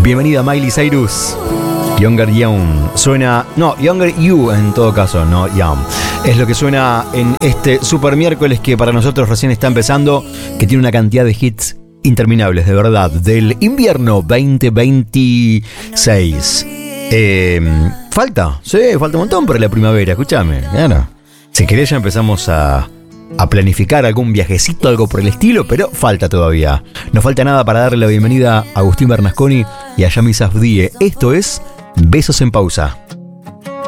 Bienvenida Miley Cyrus. Younger Young. Suena... No, Younger You en todo caso, no Young. Es lo que suena en este super miércoles que para nosotros recién está empezando, que tiene una cantidad de hits interminables, de verdad, del invierno 2026. Falta un montón para la primavera, escúchame. Claro. Si querés ya empezamos a planificar algún viajecito, algo por el estilo, pero falta todavía. No falta nada para darle la bienvenida a Agustín Bernasconi y a Yami Safdie. Esto es Besos en Pausa.